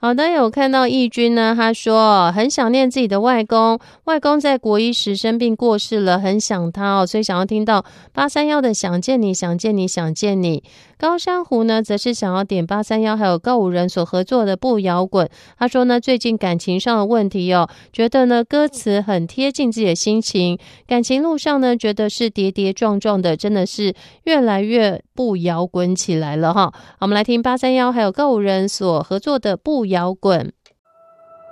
好的，有看到义军呢，他说很想念自己的外公，外公在国一时生病过世了，很想他哦，所以想要听到831的想见你想见你想见你。高山湖呢则是想要点831还有告五人所合作的不摇滚，他说呢最近感情上的问题哦，觉得呢歌词很贴近自己的心情，感情路上呢觉得是跌跌撞撞的，真的是越来越不摇滚起来了哈。好，我们来听831还有告五人所合作的不摇滚。